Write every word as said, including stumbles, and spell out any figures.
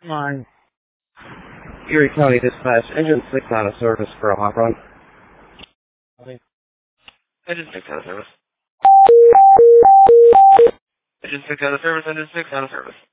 Line. Erie County Dispatch, Engine six out of service for a hot run. Okay. Engine six out of service. Engine six out of service, Engine six out of service.